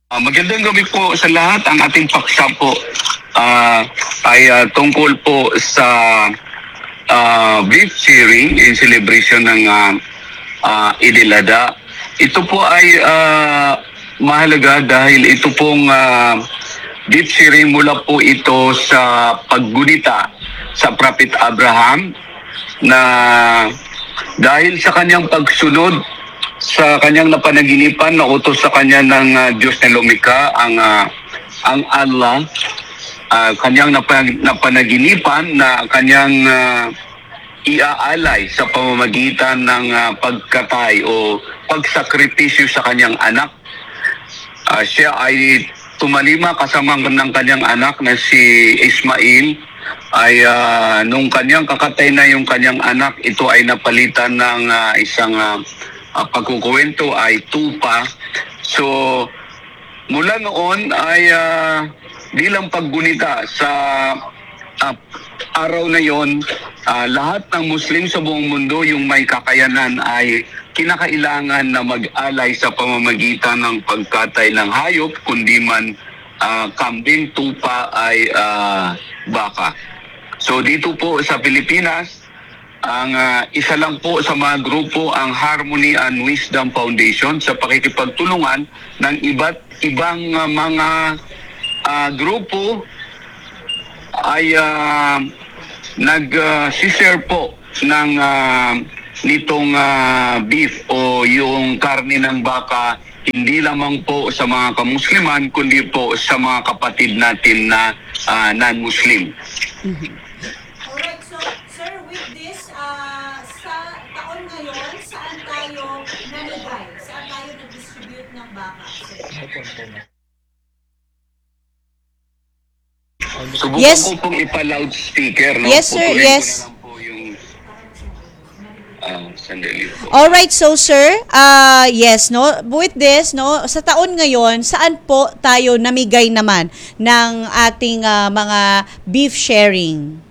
Magandang gabi po sa lahat. Ang ating paksa po ay tungkol po sa beef shearing in celebration ng Eid al-Adha. Ito po ay mahalaga dahil ito pong beef shearing mula po ito sa paggunita sa Prophet Abraham na dahil sa kanyang pagsunod sa kanyang napanaginipan, nautos sa kanya ng Diyos na lumikha, ang Allah, kanyang napanaginipan na kanyang iaalay sa pamamagitan ng pagkatay o pagsakripisyo sa kanyang anak. Siya ay tumalima kasama ng kanyang anak na si Ismail ay nung kanyang kakatay na yung kanyang anak, ito ay napalitan ng isang pagkukuwento ay tupa. So mula noon ay bilang paggunita sa araw na yon, lahat ng Muslim sa buong mundo yung may kakayanan ay kinakailangan na mag-alay sa pamamagitan ng pagkatay ng hayop, kundi man kambing, tupa ay baka. So dito po sa Pilipinas, ang isa lang po sa mga grupo ang Harmony and Wisdom Foundation sa pakikipagtulungan ng iba't ibang mga grupo ay nag-share po ng nitong beef o yung karne ng baka, hindi lamang po sa mga kamusliman kundi po sa mga kapatid natin na non-Muslim. Alright, so sir, with this, sa taon ngayon, saan tayo namigay? Saan tayo nag-distribute ng baka, sir? Subukan Yes. ko pong ipa-loudspeaker. No? Yes, sir. Putulin Yes. ko na lang po yung sandali po. All right, so sir, yes, no, with this, no, sa taon ngayon, saan po tayo namigay naman ng ating mga beef sharing?